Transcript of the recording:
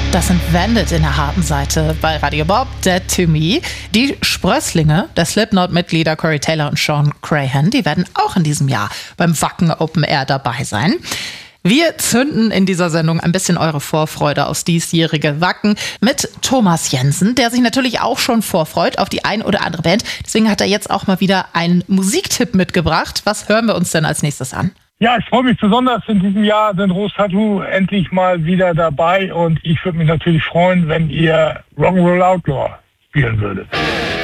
Das sind Vandit in der harten Seite bei Radio Bob, Dead to Me. Die Sprösslinge der Slipknot-Mitglieder Corey Taylor und Sean Crahan, die werden auch in diesem Jahr beim Wacken Open Air dabei sein. Wir zünden in dieser Sendung ein bisschen eure Vorfreude aufs diesjährige Wacken mit Thomas Jensen, der sich natürlich auch schon vorfreut auf die ein oder andere Band. Deswegen hat er jetzt auch mal wieder einen Musiktipp mitgebracht. Was hören wir uns denn als nächstes an? Ja, ich freue mich besonders. In diesem Jahr sind Rose Tattoo endlich mal wieder dabei und ich würde mich natürlich freuen, wenn ihr Rock'n'Roll Outlaw spielen würdet.